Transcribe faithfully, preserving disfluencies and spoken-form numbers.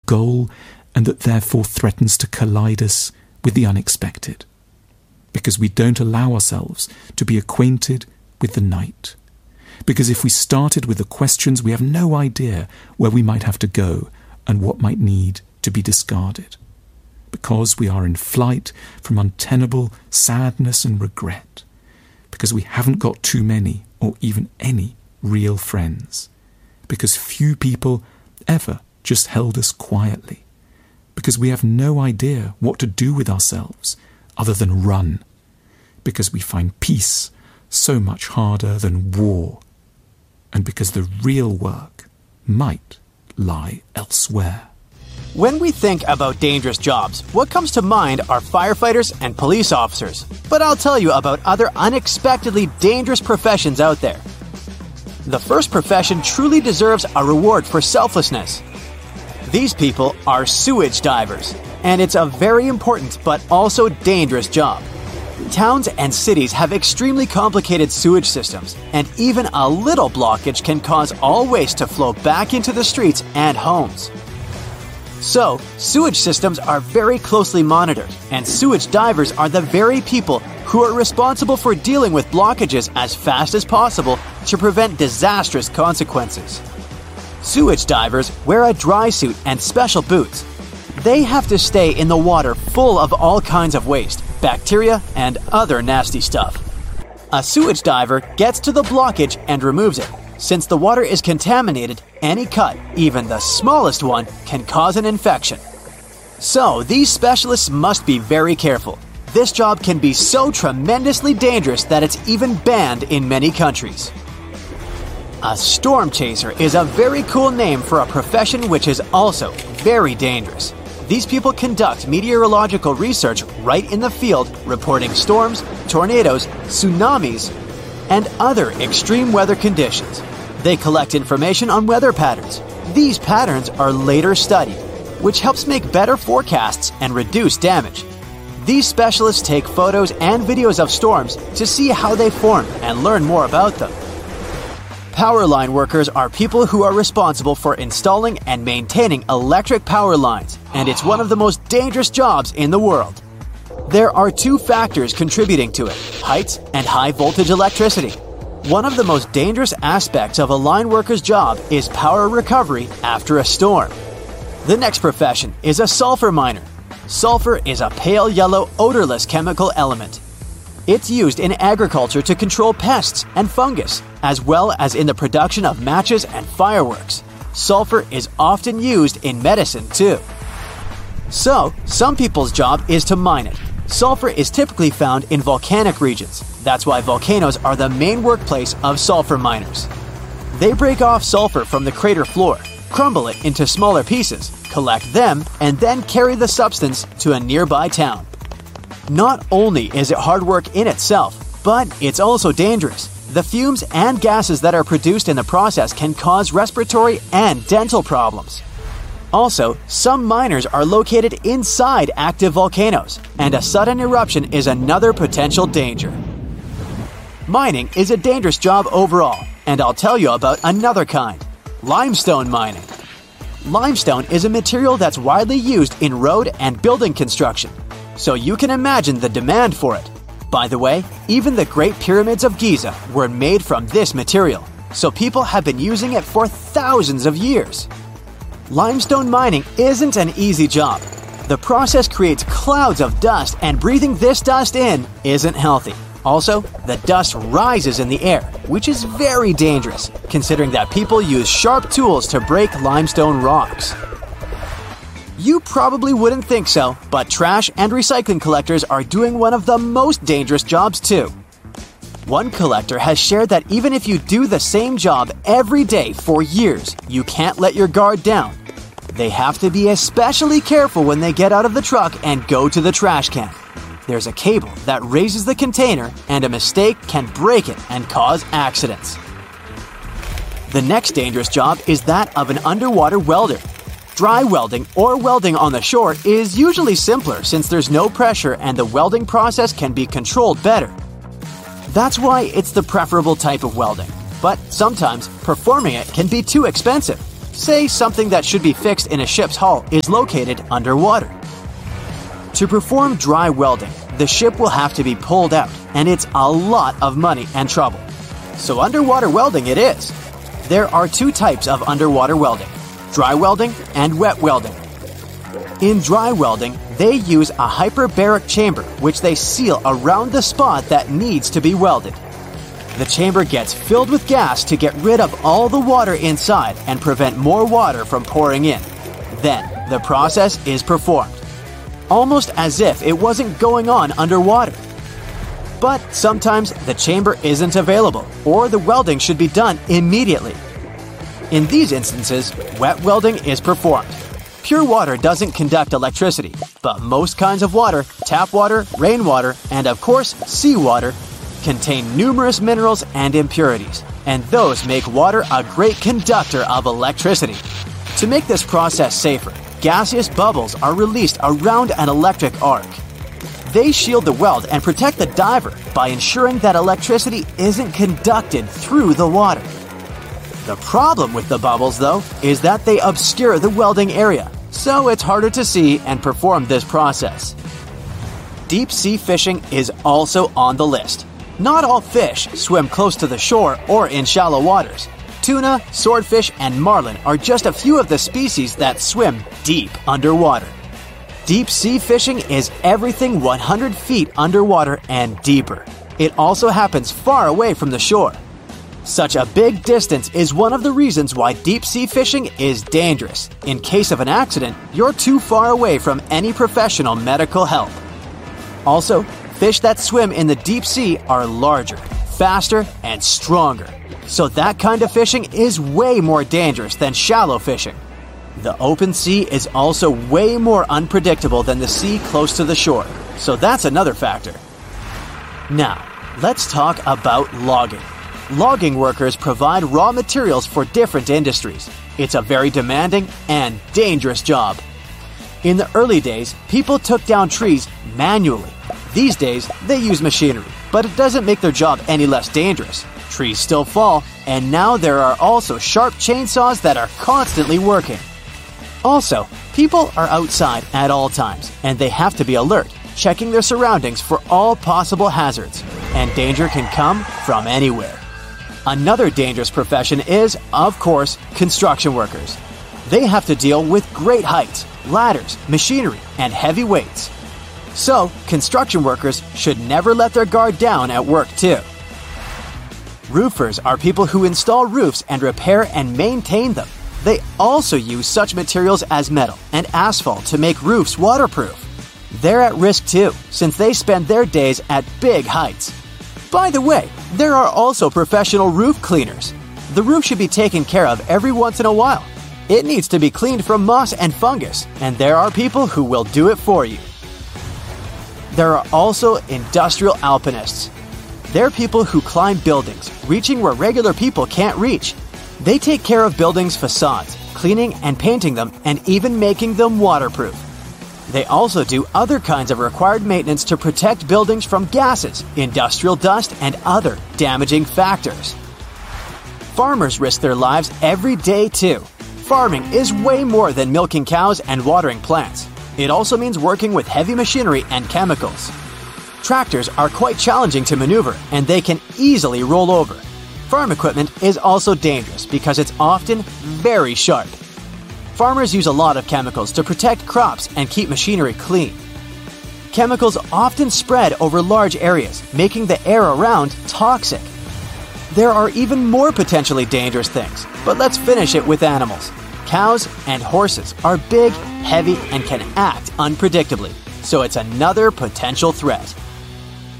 goal and that therefore threatens to collide us with the unexpected. Because we don't allow ourselves to be acquainted with the night. Because if we started with the questions, we have no idea where we might have to go and what might need to be discarded. Because we are in flight from untenable sadness and regret. Because we haven't got too many or even any real friends. Because few people ever just held us quietly. Because we have no idea what to do with ourselves other than run. Because we find peace so much harder than war. And because the real work might lie elsewhere. When we think about dangerous jobs, what comes to mind are firefighters and police officers. But I'll tell you about other unexpectedly dangerous professions out there. The first profession truly deserves a reward for selflessness. These people are sewage divers, and it's a very important but also dangerous job. Towns and cities have extremely complicated sewage systems, and even a little blockage can cause all waste to flow back into the streets and homes. So, sewage systems are very closely monitored, and sewage divers are the very people who are responsible for dealing with blockages as fast as possible to prevent disastrous consequences. Sewage divers wear a dry suit and special boots. They have to stay in the water full of all kinds of waste, bacteria, and other nasty stuff. A sewage diver gets to the blockage and removes it. Since the water is contaminated, any cut, even the smallest one, can cause an infection. So, these specialists must be very careful. This job can be so tremendously dangerous that it's even banned in many countries. A storm chaser is a very cool name for a profession which is also very dangerous. These people conduct meteorological research right in the field, reporting storms, tornadoes, tsunamis, and other extreme weather conditions. They collect information on weather patterns. These patterns are later studied, which helps make better forecasts and reduce damage. These specialists take photos and videos of storms to see how they form and learn more about them. Power line workers are people who are responsible for installing and maintaining electric power lines, and it's one of the most dangerous jobs in the world. There are two factors contributing to it: height and high voltage electricity. One of the most dangerous aspects of a line worker's job is power recovery after a storm. The next profession is a sulfur miner. Sulfur is a pale yellow odorless chemical element. It's used in agriculture to control pests and fungus, as well as in the production of matches and fireworks. Sulfur is often used in medicine too. So, some people's job is to mine it. Sulfur is typically found in volcanic regions. That's why volcanoes are the main workplace of sulfur miners. They break off sulfur from the crater floor, crumble it into smaller pieces, collect them, and then carry the substance to a nearby town. Not only is it hard work in itself, but it's also dangerous. The fumes and gases that are produced in the process can cause respiratory and dental problems. Also, some miners are located inside active volcanoes, and a sudden eruption is another potential danger. Mining is a dangerous job overall, and I'll tell you about another kind: limestone mining. Limestone is a material that's widely used in road and building construction, so you can imagine the demand for it. By the way, even the Great Pyramids of Giza were made from this material, so people have been using it for thousands of years. Limestone mining isn't an easy job. The process creates clouds of dust, and breathing this dust in isn't healthy. Also, the dust rises in the air, which is very dangerous, considering that people use sharp tools to break limestone rocks. You probably wouldn't think so, but trash and recycling collectors are doing one of the most dangerous jobs too. One collector has shared that even if you do the same job every day for years, you can't let your guard down. They have to be especially careful when they get out of the truck and go to the trash can. There's a cable that raises the container, and a mistake can break it and cause accidents. The next dangerous job is that of an underwater welder. Dry welding or welding on the shore is usually simpler since there's no pressure and the welding process can be controlled better. That's why it's the preferable type of welding, but sometimes performing it can be too expensive. Say something that should be fixed in a ship's hull is located underwater. To perform dry welding, the ship will have to be pulled out, and it's a lot of money and trouble. So underwater welding it is. There are two types of underwater welding: dry welding and wet welding. In dry welding, they use a hyperbaric chamber which they seal around the spot that needs to be welded. The chamber gets filled with gas to get rid of all the water inside and prevent more water from pouring in. Then, the process is performed, almost as if it wasn't going on underwater. But sometimes the chamber isn't available, or the welding should be done immediately. In these instances, wet welding is performed. Pure water doesn't conduct electricity, but most kinds of water, tap water, rainwater, and of course, seawater, contain numerous minerals and impurities, and those make water a great conductor of electricity. To make this process safer, gaseous bubbles are released around an electric arc. They shield the weld and protect the diver by ensuring that electricity isn't conducted through the water. The problem with the bubbles, though, is that they obscure the welding area, so it's harder to see and perform this process. Deep sea fishing is also on the list. Not all fish swim close to the shore or in shallow waters. Tuna, swordfish, and marlin are just a few of the species that swim deep underwater. Deep sea fishing is everything one hundred feet underwater and deeper. It also happens far away from the shore. Such a big distance is one of the reasons why deep sea fishing is dangerous. In case of an accident, you're too far away from any professional medical help. Also, fish that swim in the deep sea are larger, faster, and stronger. So that kind of fishing is way more dangerous than shallow fishing. The open sea is also way more unpredictable than the sea close to the shore, so that's another factor. Now, let's talk about logging. Logging workers provide raw materials for different industries. It's a very demanding and dangerous job. In the early days, people took down trees manually. These days, they use machinery, but it doesn't make their job any less dangerous. Trees still fall, and now there are also sharp chainsaws that are constantly working. Also, people are outside at all times, and they have to be alert, checking their surroundings for all possible hazards, and danger can come from anywhere. Another dangerous profession is, of course, construction workers. They have to deal with great heights, ladders, machinery, and heavy weights. So, construction workers should never let their guard down at work too. Roofers are people who install roofs and repair and maintain them. They also use such materials as metal and asphalt to make roofs waterproof. They're at risk too, since they spend their days at big heights. By the way, there are also professional roof cleaners. The roof should be taken care of every once in a while. It needs to be cleaned from moss and fungus, and there are people who will do it for you. There are also industrial alpinists. They're people who climb buildings, reaching where regular people can't reach. They take care of buildings' facades, cleaning and painting them, and even making them waterproof. They also do other kinds of required maintenance to protect buildings from gases, industrial dust, and other damaging factors. Farmers risk their lives every day too. Farming is way more than milking cows and watering plants. It also means working with heavy machinery and chemicals. Tractors are quite challenging to maneuver, and they can easily roll over. Farm equipment is also dangerous because it's often very sharp. Farmers use a lot of chemicals to protect crops and keep machinery clean. Chemicals often spread over large areas, making the air around toxic. There are even more potentially dangerous things, but let's finish it with animals. Cows and horses are big, heavy, and can act unpredictably, so it's another potential threat.